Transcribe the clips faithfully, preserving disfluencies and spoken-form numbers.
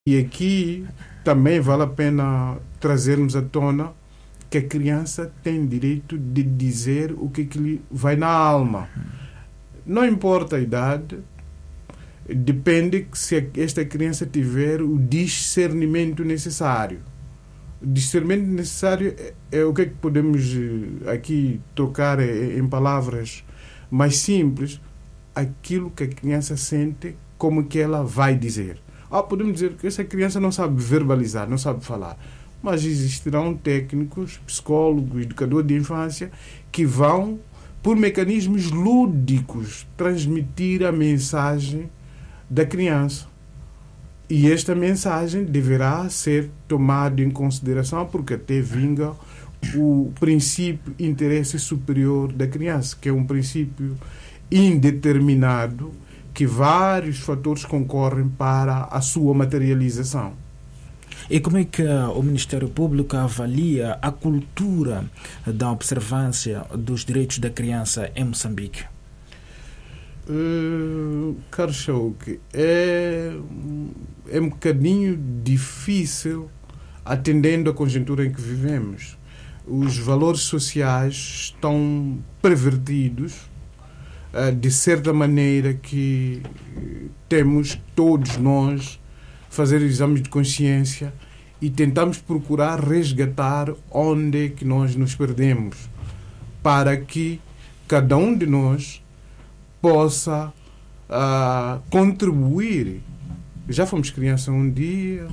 E aqui também vale a pena trazermos à tona que a criança tem direito de dizer o que, que lhe vai na alma. Não importa a idade, depende se esta criança tiver o discernimento necessário. O discernimento necessário é, é o que, é que podemos aqui trocar em palavras mais simples, aquilo que a criança sente, como que ela vai dizer. Ah, podemos dizer que essa criança não sabe verbalizar, não sabe falar. Mas existirão técnicos, psicólogos, educadores de infância, que vão, por mecanismos lúdicos, transmitir a mensagem da criança. E esta mensagem deverá ser tomada em consideração, porque até vinga o princípio interesse superior da criança, que é um princípio indeterminado, que vários fatores concorrem para a sua materialização. E como é que o Ministério Público avalia a cultura da observância dos direitos da criança em Moçambique? Uh, Carlos Chauque, é, é um bocadinho difícil atendendo a conjuntura em que vivemos. Os valores sociais estão pervertidos de certa maneira que temos todos nós fazer exames de consciência e tentamos procurar resgatar onde é que nós nos perdemos, para que cada um de nós possa uh, contribuir. Já fomos criança um dia,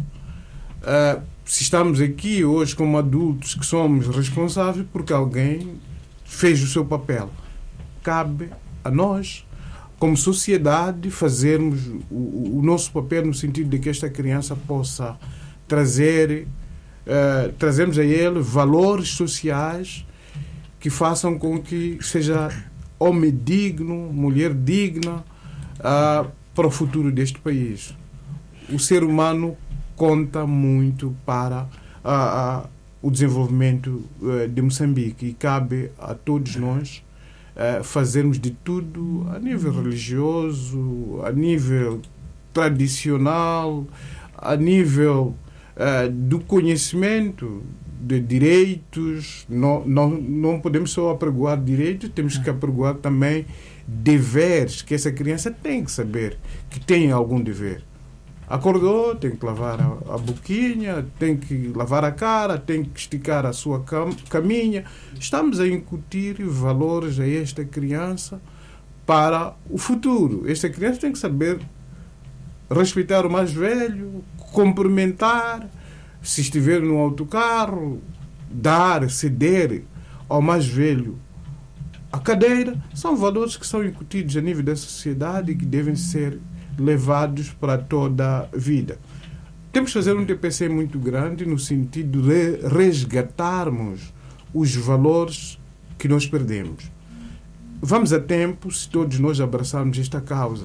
uh, se estamos aqui hoje como adultos que somos responsáveis porque alguém fez o seu papel, cabe a nós, como sociedade, fazermos o, o nosso papel no sentido de que esta criança possa trazer, uh, trazermos a ele valores sociais que façam com que seja homem digno, mulher digna uh, para o futuro deste país. O ser humano conta muito para uh, uh, o desenvolvimento uh, de Moçambique e cabe a todos nós Uh, fazermos de tudo a nível religioso, a nível tradicional, a nível uh, do conhecimento de direitos. Não, não, não podemos só apregoar direitos, temos que apregoar também deveres, que essa criança tem que saber que tem algum dever. Acordou, tem que lavar a, a boquinha, tem que lavar a cara, tem que esticar a sua cam, caminha. Estamos a incutir valores a esta criança para o futuro. Esta criança tem que saber respeitar o mais velho, cumprimentar, se estiver no autocarro, dar, ceder ao mais velho a cadeira. São valores que são incutidos a nível da sociedade e que devem ser levados para toda a vida. Temos que fazer um T P C muito grande no sentido de resgatarmos os valores que nós perdemos. Vamos a tempo se todos nós abraçarmos esta causa.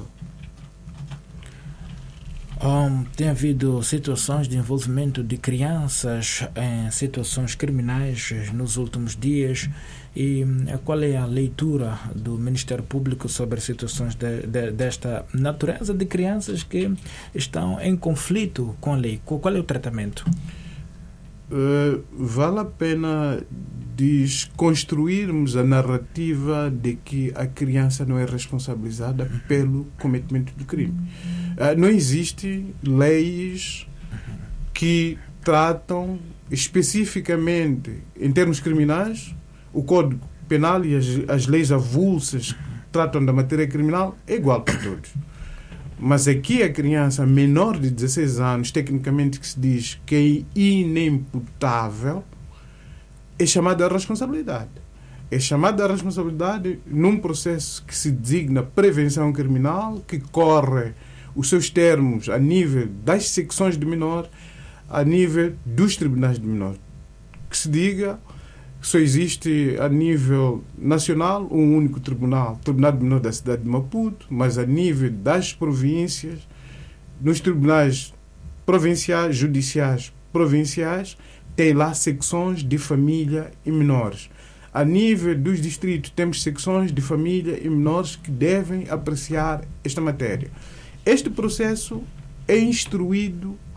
Um, tem havido situações de envolvimento de crianças em situações criminais nos últimos dias. E qual é a leitura do Ministério Público sobre situações de, de, desta natureza de crianças que estão em conflito com a lei? Qual é o tratamento? Uh, vale a pena desconstruirmos a narrativa de que a criança não é responsabilizada pelo cometimento do crime. Uh, não existem leis que tratam especificamente, em termos criminais, o Código Penal e as, as leis avulsas que tratam da matéria criminal é igual para todos. Mas aqui a criança menor de dezesseis anos, tecnicamente que se diz que é inimputável, é chamada a responsabilidade. É chamada a responsabilidade num processo que se designa prevenção criminal, que corre os seus termos a nível das secções de menor, a nível dos tribunais de menor. Que se diga que só existe a nível nacional um único tribunal, o Tribunal de Menor da cidade de Maputo, mas a nível das províncias, nos tribunais provinciais, judiciais provinciais, tem lá secções de família e menores. A nível dos distritos, temos secções de família e menores que devem apreciar esta matéria. Este processo é instruído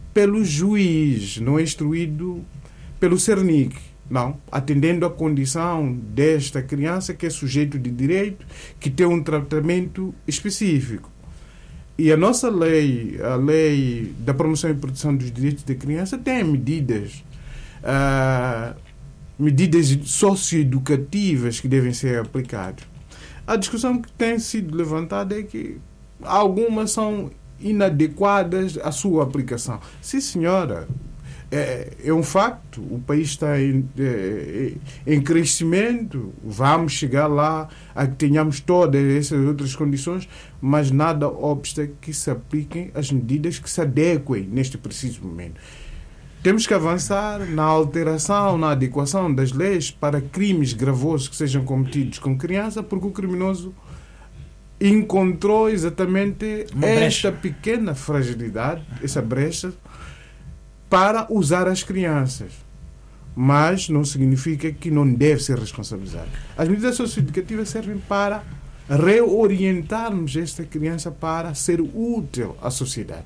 pelo juiz, não é instruído pelo CERNIC, não, atendendo à condição desta criança que é sujeito de direito, que tem um tratamento específico. E a nossa lei, a lei da promoção e proteção dos direitos da criança, tem medidas, uh, medidas socioeducativas que devem ser aplicadas. A discussão que tem sido levantada é que algumas são inadequadas à sua aplicação. Sim, senhora, é, é um facto, o país está em, é, em crescimento, vamos chegar lá a que tenhamos todas essas outras condições, mas nada obsta que se apliquem as medidas que se adequem neste preciso momento. Temos que avançar na alteração, na adequação das leis para crimes gravosos que sejam cometidos com criança, porque o criminoso encontrou exatamente Uma esta brecha. pequena fragilidade, essa brecha, para usar as crianças. Mas não significa que não deve ser responsabilizado. As medidas socioeducativas servem para reorientarmos esta criança para ser útil à sociedade.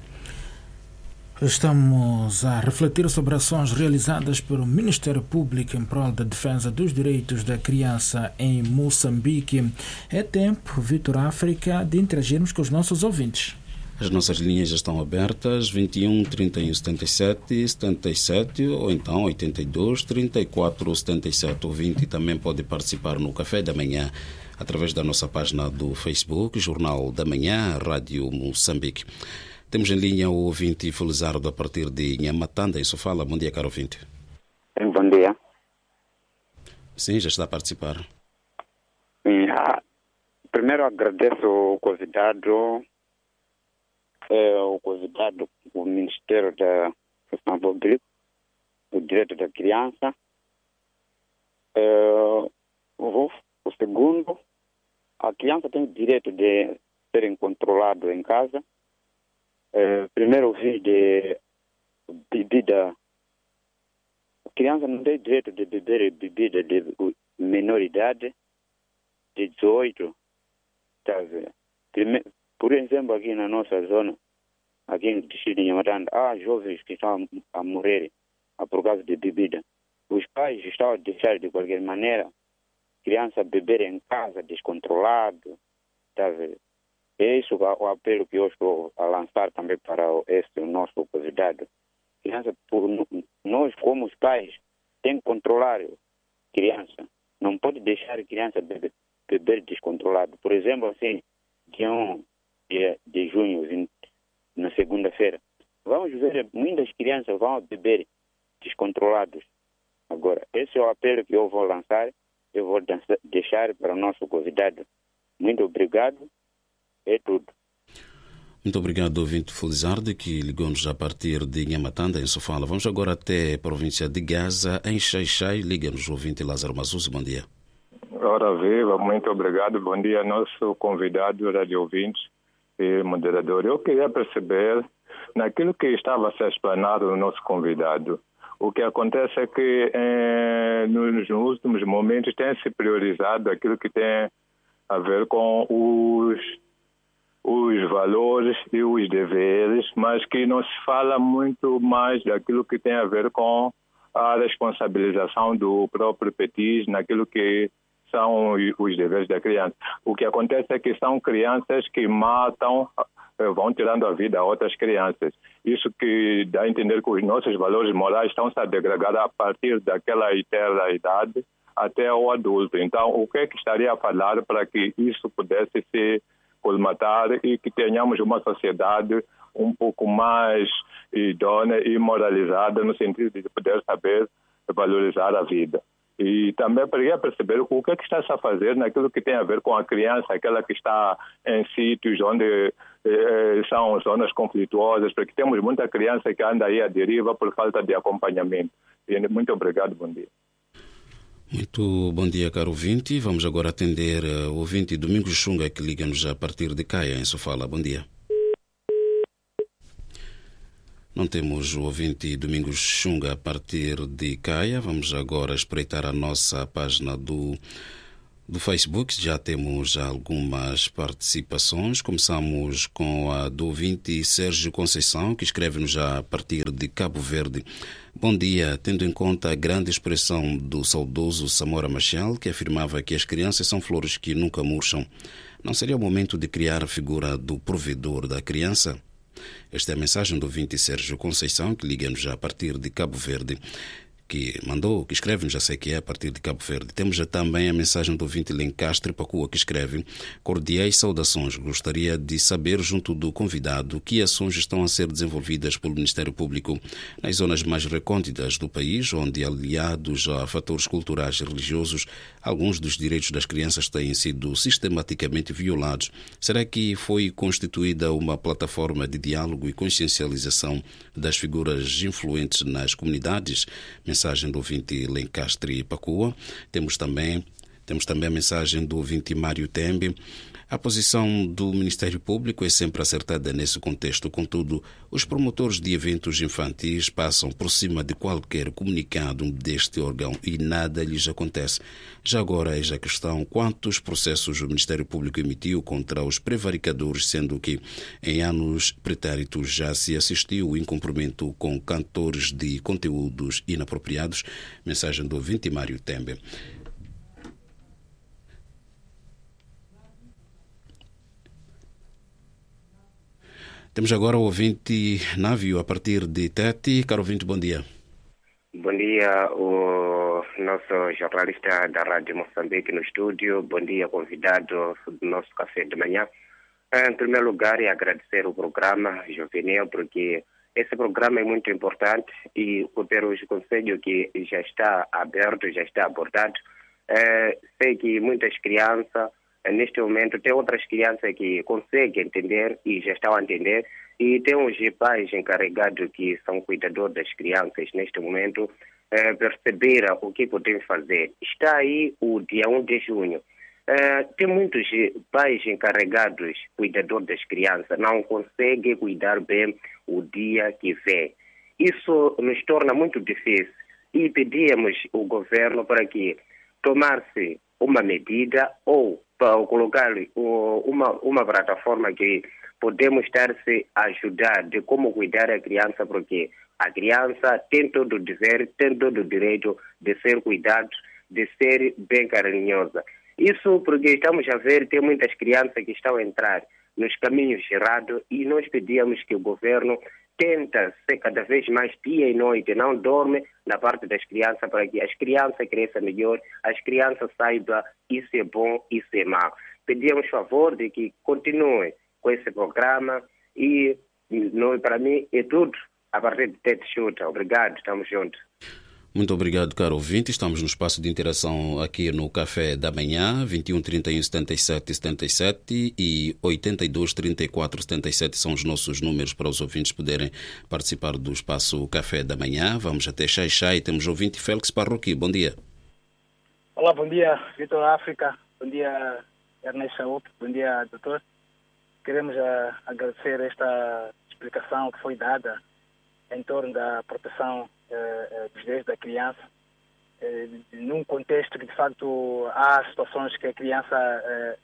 Estamos a refletir sobre ações realizadas pelo Ministério Público em prol da defesa dos direitos da criança em Moçambique. É tempo, Vitor África, de interagirmos com os nossos ouvintes. As nossas linhas já estão abertas, vinte e um, trinta e um, setenta e sete, setenta e sete ou então oitenta e dois, trinta e quatro, setenta e sete. O ouvinte também pode participar no Café da Manhã através da nossa página do Facebook, Jornal da Manhã, Rádio Moçambique. Temos em linha o ouvinte Felizardo a partir de Nhamatanda. Isso fala. Bom dia, caro ouvinte. Bom dia. Sim, já está a participar. Ah, primeiro agradeço o convidado, é, o convidado do Ministério da Educação Pública, do Direito da Criança. É, o, o segundo, a criança tem o direito de serem controlados em casa. É, primeiro ouvi de bebida. A criança não tem direito de beber bebida de menor idade, de dezoito. Tá vendo? Primeiro, por exemplo, aqui na nossa zona, aqui no distrito de Nhamatanda, há jovens que estão a morrer por causa de bebida. Os pais estão a deixar de qualquer maneira criança beber em casa, descontrolado. Tá vendo? É isso o apelo que eu estou a lançar também para este nosso convidado. Criança, por nós como os pais, tem que controlar a criança. Não pode deixar a criança beber, beber descontrolado. Por exemplo, assim, dia um de, de junho, na segunda-feira, vamos ver muitas crianças vão beber descontrolados. Agora, esse é o apelo que eu vou lançar, eu vou deixar para o nosso convidado. Muito obrigado. É tudo. Muito obrigado, ouvinte Felizardo, que ligou-nos a partir de Nhamatanda, em Sofala. Vamos agora até a província de Gaza, em Xai-Xai. Liga-nos o ouvinte Lázaro Mazuzi. Bom dia. Ora viva, muito obrigado. Bom dia, nosso convidado, rádio ouvinte e moderador. Eu queria perceber, naquilo que estava a ser explanado no nosso convidado, o que acontece é que eh, nos últimos momentos tem-se priorizado aquilo que tem a ver com os os valores e os deveres, mas que não se fala muito mais daquilo que tem a ver com a responsabilização do próprio petis naquilo que são os deveres da criança. O que acontece é que são crianças que matam, vão tirando a vida a outras crianças. Isso que dá a entender que os nossos valores morais estão-se a degradar a partir daquela eterna idade até o adulto. Então, o que é que estaria a falar para que isso pudesse ser colmatar e que tenhamos uma sociedade um pouco mais idônea e moralizada no sentido de poder saber valorizar a vida. E também queria perceber o que é que está-se a fazer naquilo que tem a ver com a criança, aquela que está em sítios onde eh, são zonas conflituosas, porque temos muita criança que anda aí à deriva por falta de acompanhamento. E muito obrigado, bom dia. Muito bom dia, caro ouvinte. Vamos agora atender o ouvinte Domingos Xunga, que liga-nos a partir de Caia, em Sofala. Bom dia. Não temos o ouvinte Domingos Xunga a partir de Caia. Vamos agora espreitar a nossa página do Do Facebook já temos algumas participações. Começamos com a do ouvinte Sérgio Conceição, que escreve-nos já a partir de Cabo Verde. Bom dia, tendo em conta a grande expressão do saudoso Samora Machel, que afirmava que as crianças são flores que nunca murcham, não seria o momento de criar a figura do provedor da criança? Esta é a mensagem do ouvinte Sérgio Conceição, que liga-nos já a partir de Cabo Verde, que mandou, que escreve-nos, já sei que é a partir de Cabo Verde. Temos já também a mensagem do ouvinte Lencastre Pacua, que escreve: cordiais saudações. Gostaria de saber, junto do convidado, que ações estão a ser desenvolvidas pelo Ministério Público nas zonas mais recônditas do país, onde, aliados a fatores culturais e religiosos, alguns dos direitos das crianças têm sido sistematicamente violados. Será que foi constituída uma plataforma de diálogo e consciencialização das figuras influentes nas comunidades? Mensagem do ouvinte Lencastre Pacua. Temos também, temos também a mensagem do ouvinte Mário Tembe. A posição do Ministério Público é sempre acertada nesse contexto. Contudo, os promotores de eventos infantis passam por cima de qualquer comunicado deste órgão e nada lhes acontece. Já agora, eis a questão: quantos processos o Ministério Público emitiu contra os prevaricadores, sendo que em anos pretéritos já se assistiu ao incumprimento com cantores de conteúdos inapropriados? Mensagem do ouvinte Mário Tembe. Temos agora o ouvinte Návio, a partir de Tete. Caro ouvinte, bom dia. Bom dia, o nosso jornalista da Rádio Moçambique no estúdio. Bom dia, convidado do nosso café de manhã. Em primeiro lugar, é agradecer o programa Juvenil, porque esse programa é muito importante e pelo conselho que já está aberto, já está abordado. É, sei que muitas crianças, neste momento, tem outras crianças que conseguem entender e já estão a entender, e tem os pais encarregados que são cuidadores das crianças neste momento, eh, perceberam o que podemos fazer. Está aí o dia um de junho. Eh, tem muitos pais encarregados, cuidadores das crianças, não conseguem cuidar bem o dia que vem. Isso nos torna muito difícil e pedimos ao governo para que tomasse uma medida ou para colocar uma, uma plataforma que podemos estar-se a ajudar de como cuidar a criança, porque a criança tem todo o dever, tem todo o direito de ser cuidada, de ser bem carinhosa. Isso porque estamos a ver que tem muitas crianças que estão a entrar nos caminhos errados e nós pedimos que o governo tenta ser cada vez mais dia e noite, não dorme na parte das crianças, para que as crianças cresçam melhor, as crianças saibam isso é bom, isso é mau. Pedimos favor de que continue com esse programa e não, para mim é tudo a partir de Tete Chuta. Obrigado, estamos juntos. Muito obrigado, caro ouvinte. Estamos no espaço de interação aqui no Café da Manhã. vinte e um, trinta e um, setenta e sete, setenta e sete e oitenta e dois, trinta e quatro, setenta e sete são os nossos números para os ouvintes poderem participar do espaço Café da Manhã. Vamos até Xai Xai. Temos o ouvinte Félix Parroqui. Bom dia. Olá, bom dia, Vitor África. Bom dia, Ernesto Saúde. Bom dia, doutor. Queremos uh, agradecer esta explicação que foi dada em torno da proteção uh, dos direitos da criança, uh, num contexto que, de facto, há situações que a criança uh,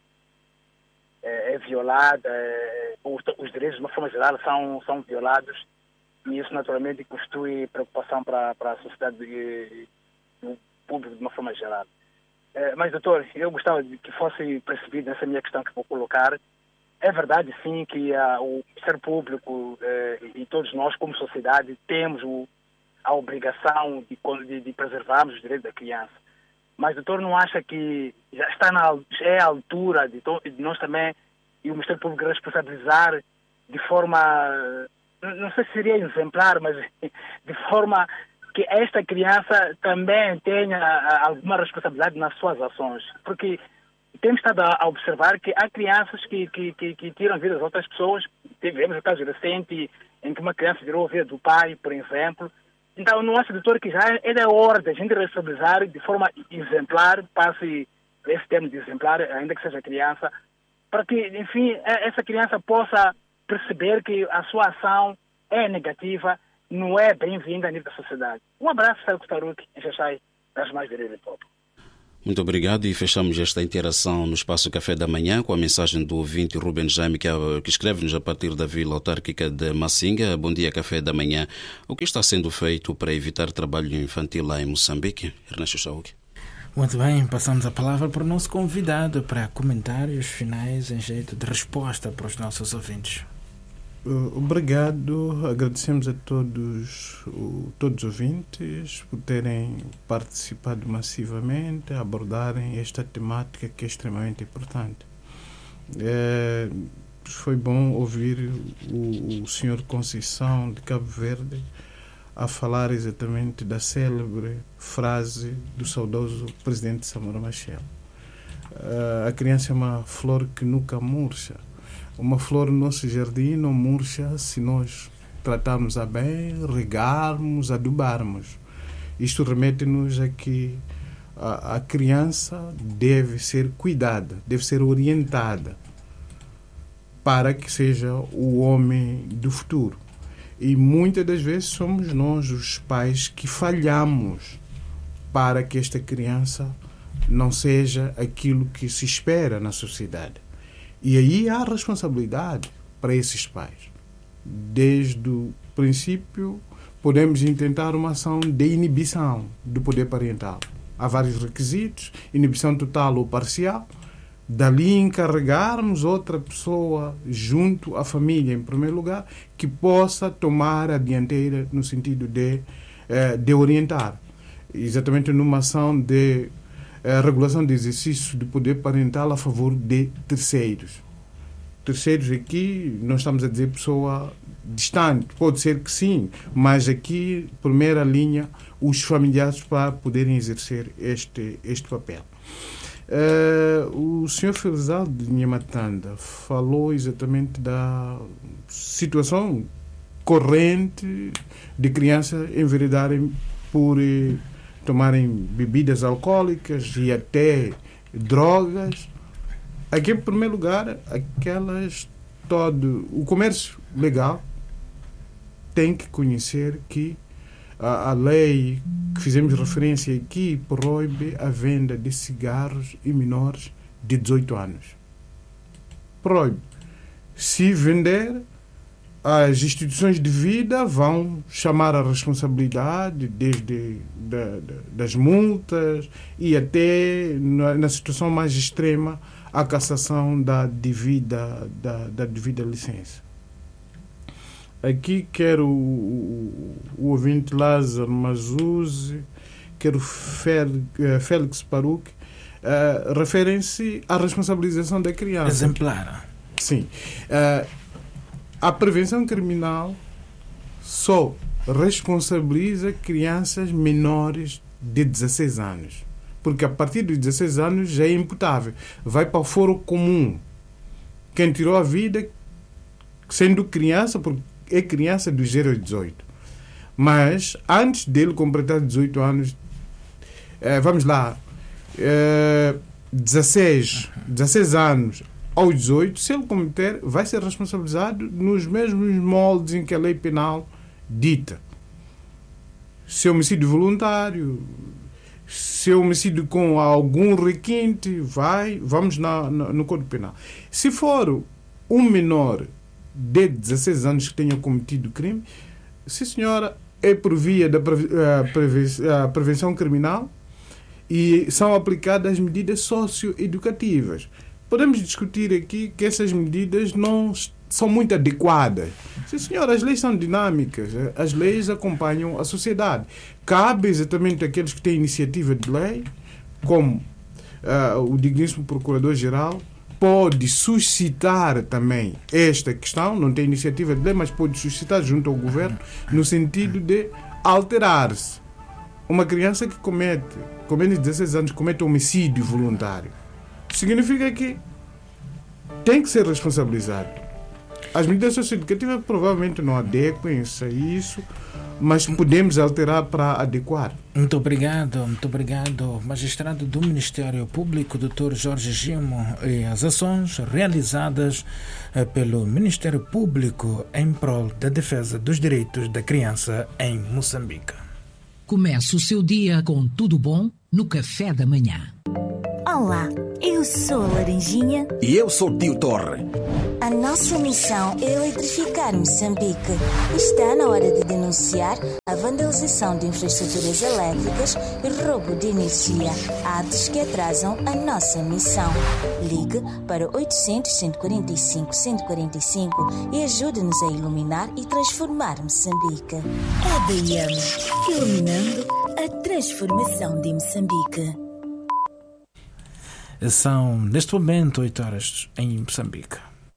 é violada, uh, os, os direitos, de uma forma geral, são, são violados, e isso, naturalmente, constitui preocupação para, para a sociedade e o público, de uma forma geral. Uh, mas, doutor, eu gostava de que fosse percebido nessa minha questão que vou colocar. É verdade, sim, que uh, o Ministério Público uh, e todos nós, como sociedade, temos o, a obrigação de, de, de preservarmos os direitos da criança. Mas o doutor não acha que já está na, é a altura de, to, de nós também, e o Ministério Público, responsabilizar de forma, não sei se seria exemplar, mas de forma que esta criança também tenha uh, alguma responsabilidade nas suas ações? Porque temos estado a observar que há crianças que, que, que, que tiram a vida das outras pessoas. Tivemos um caso recente em que uma criança tirou a vida do pai, por exemplo. Então, não acho, doutor, que já é da hora de a gente responsabilizar de forma exemplar, passe esse termo de exemplar, ainda que seja criança, para que, enfim, essa criança possa perceber que a sua ação é negativa, não é bem-vinda a nível da sociedade. Um abraço, Félix Taruque, em Xaxai, das mais direitas do povo. Muito obrigado e fechamos esta interação no Espaço Café da Manhã com a mensagem do ouvinte Ruben Jaime, que, que escreve-nos a partir da Vila Autárquica de Massinga. Bom dia, Café da Manhã. O que está sendo feito para evitar trabalho infantil lá em Moçambique? Ernesto Chauk. Muito bem, passamos a palavra para o nosso convidado para comentários finais em jeito de resposta para os nossos ouvintes. Obrigado, agradecemos a todos, todos os ouvintes por terem participado massivamente, abordarem esta temática que é extremamente importante. É, foi bom ouvir o, o senhor Conceição de Cabo Verde a falar exatamente da célebre frase do saudoso presidente Samora Machel. É, a criança é uma flor que nunca murcha. Uma flor no nosso jardim não murcha se nós tratarmos a bem, regarmos, adubarmos. Isto remete-nos a que a, a criança deve ser cuidada, deve ser orientada para que seja o homem do futuro. E muitas das vezes somos nós, os pais, que falhamos para que esta criança não seja aquilo que se espera na sociedade. E aí há responsabilidade para esses pais. Desde o princípio, podemos intentar uma ação de inibição do poder parental. Há vários requisitos, inibição total ou parcial. Dali encarregarmos outra pessoa junto à família, em primeiro lugar, que possa tomar a dianteira no sentido de, de orientar. Exatamente numa ação de a regulação de exercício do poder parental a favor de terceiros. Terceiros aqui, não estamos a dizer pessoa distante, pode ser que sim, mas aqui, primeira linha, os familiares para poderem exercer este, este papel. Uh, o senhor Felizardo de Nhamatanda falou exatamente da situação corrente de crianças enveredarem por tomarem bebidas alcoólicas e até drogas. Aqui, em primeiro lugar, aquelas todo o comércio legal tem que conhecer que a, a lei que fizemos referência aqui proíbe a venda de cigarros em menores de dezoito anos. Proíbe. Se vender, as instituições de vida vão chamar a responsabilidade desde da, da, das multas e até na, na situação mais extrema a cassação da devida, da, da devida licença. Aqui quero o, o ouvinte Lázaro Mazuzzi, quero Félix Paruc, uh, referem-se à responsabilização da criança. Exemplar. Sim. Uh, A prevenção criminal só responsabiliza crianças menores de dezesseis anos. Porque a partir dos dezesseis anos já é imputável. Vai para o foro comum. Quem tirou a vida, sendo criança, porque é criança dos zero a dezoito. Mas, antes dele completar dezoito anos, eh, vamos lá, eh, dezesseis, dezesseis anos, aos dezoito, se ele cometer, vai ser responsabilizado nos mesmos moldes em que a lei penal dita. Se é homicídio voluntário, se é homicídio com algum requinte, vai, vamos na, na, no Código Penal. Se for um menor de dezesseis anos que tenha cometido crime, sim senhora, é por via da prevenção criminal e são aplicadas medidas socioeducativas. Podemos discutir aqui que essas medidas não são muito adequadas. Sim, senhor, as leis são dinâmicas, as leis acompanham a sociedade. Cabe exatamente àqueles que têm iniciativa de lei, como uh, o digníssimo Procurador-Geral, pode suscitar também esta questão, não tem iniciativa de lei, mas pode suscitar junto ao Governo, no sentido de alterar-se. Uma criança que comete, com menos de dezesseis anos, comete homicídio voluntário, significa que tem que ser responsabilizado. As medidas socioeducativas provavelmente não adequam-se a isso, mas podemos alterar para adequar. Muito obrigado, muito obrigado, magistrado do Ministério Público, doutor Jorge Gimo, e as ações realizadas pelo Ministério Público em prol da defesa dos direitos da criança em Moçambique. Comece o seu dia com tudo bom no Café da Manhã. Olá, eu sou a Laranjinha. E eu sou o Tio Torre. A nossa missão é eletrificar Moçambique. Está na hora de denunciar a vandalização de infraestruturas elétricas e roubo de energia, atos que atrasam a nossa missão. Ligue para oitocentos, cento e quarenta e cinco, cento e quarenta e cinco e ajude-nos a iluminar e transformar Moçambique. A D M, iluminando a transformação de Moçambique. São, neste momento, oito horas em Moçambique.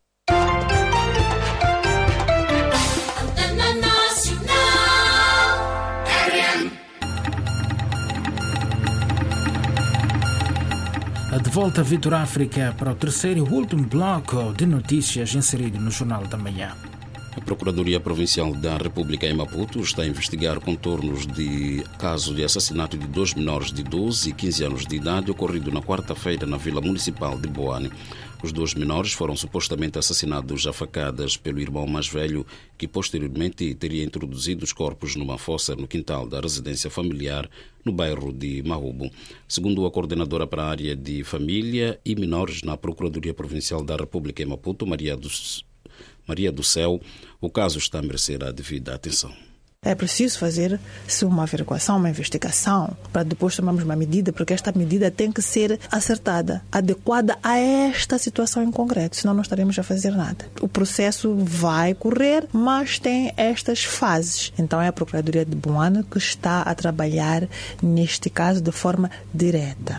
De volta a Vitor África para o terceiro e último bloco de notícias inserido no Jornal da Manhã. A Procuradoria Provincial da República em Maputo está a investigar contornos de caso de assassinato de dois menores de doze e quinze anos de idade ocorrido na quarta-feira na Vila Municipal de Boane. Os dois menores foram supostamente assassinados a facadas pelo irmão mais velho, que posteriormente teria introduzido os corpos numa fossa no quintal da residência familiar no bairro de Mahubo. Segundo a coordenadora para a área de família e menores na Procuradoria Provincial da República em Maputo, Maria dos Maria do Céu, o caso está a merecer a devida atenção. É preciso fazer-se uma averiguação, uma investigação, para depois tomarmos uma medida, porque esta medida tem que ser acertada, adequada a esta situação em concreto, senão não estaremos a fazer nada. O processo vai correr, mas tem estas fases. Então é a Procuradoria de Boane que está a trabalhar neste caso de forma direta.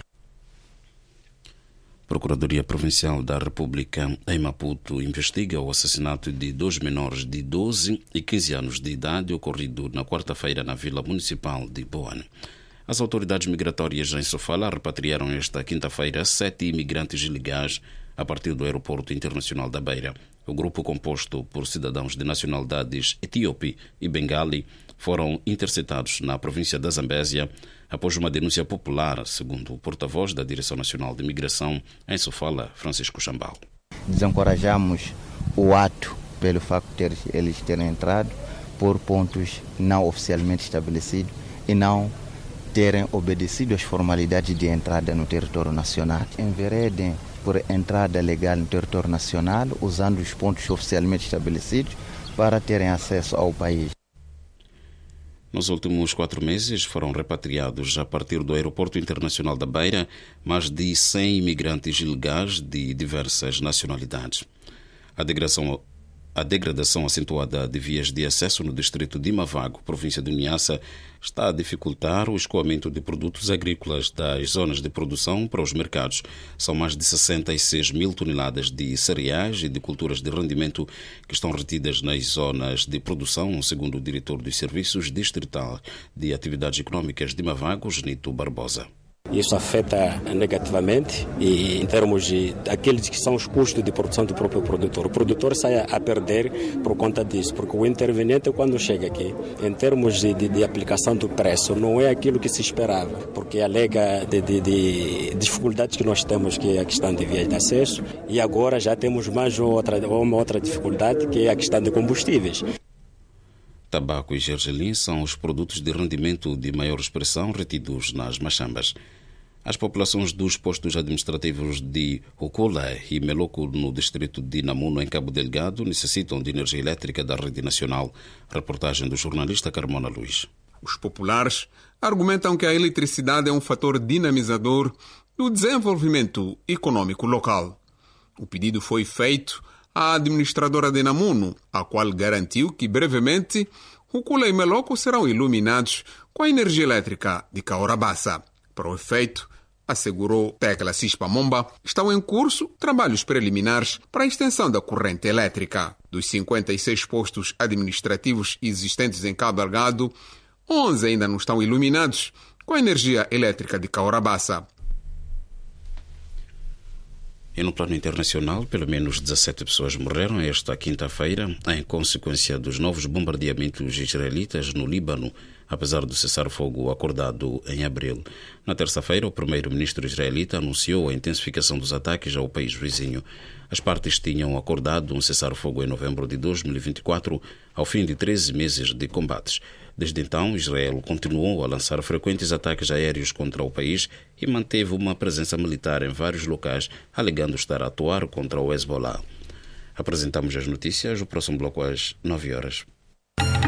A Procuradoria Provincial da República em Maputo investiga o assassinato de dois menores de doze e quinze anos de idade ocorrido na quarta-feira na Vila Municipal de Boane. As autoridades migratórias em Sofala repatriaram esta quinta-feira sete imigrantes ilegais a partir do Aeroporto Internacional da Beira. O grupo, composto por cidadãos de nacionalidades etíope e bengali, foram interceptados na província da Zambésia após uma denúncia popular, segundo o porta-voz da Direção Nacional de Migração em Sofala, Francisco Chambal. Desencorajamos o ato pelo facto de ter, eles terem entrado por pontos não oficialmente estabelecidos e não terem obedecido às formalidades de entrada no território nacional. Enveredem por entrada legal no território nacional, usando os pontos oficialmente estabelecidos para terem acesso ao país. Nos últimos quatro meses foram repatriados a partir do Aeroporto Internacional da Beira mais de cem imigrantes ilegais de diversas nacionalidades. A degradação, a degradação acentuada de vias de acesso no distrito de Mavago, província de Niassa, está a dificultar o escoamento de produtos agrícolas das zonas de produção para os mercados. São mais de sessenta e seis mil toneladas de cereais e de culturas de rendimento que estão retidas nas zonas de produção, segundo o diretor dos Serviços Distrital de Atividades Econômicas de Mavago, Genito Barbosa. Isso afeta negativamente e em termos de aqueles que são os custos de produção do próprio produtor. O produtor sai a perder por conta disso, porque o interveniente, quando chega aqui, em termos de, de, de aplicação do preço, não é aquilo que se esperava, porque alega de, de, de dificuldades que nós temos, que é a questão de vias de acesso, e agora já temos mais outra, uma outra dificuldade, que é a questão de combustíveis. Tabaco e gergelim são os produtos de rendimento de maior expressão retidos nas machambas. As populações dos postos administrativos de Ocola e Meloco, no distrito de Namuno, em Cabo Delgado, necessitam de energia elétrica da rede nacional. Reportagem do jornalista Carmona Luís. Os populares argumentam que a eletricidade é um fator dinamizador do desenvolvimento econômico local. O pedido foi feito à administradora de Namuno, a qual garantiu que brevemente Ocola e Meloco serão iluminados com a energia elétrica de Caorabassa. Para o efeito, assegurou Tecla Cispa Momba, estão em curso trabalhos preliminares para a extensão da corrente elétrica. Dos cinquenta e seis postos administrativos existentes em Cabo Delgado, onze ainda não estão iluminados com a energia elétrica de Caorabassa. E no plano internacional, pelo menos dezassete pessoas morreram esta quinta-feira em consequência dos novos bombardeamentos israelitas no Líbano, apesar do cessar-fogo acordado em abril. Na terça-feira, o primeiro-ministro israelita anunciou a intensificação dos ataques ao país vizinho. As partes tinham acordado um cessar-fogo em novembro de dois mil e vinte e quatro, ao fim de treze meses de combates. Desde então, Israel continuou a lançar frequentes ataques aéreos contra o país e manteve uma presença militar em vários locais, alegando estar a atuar contra o Hezbollah. Apresentamos as notícias, o próximo bloco às nove horas.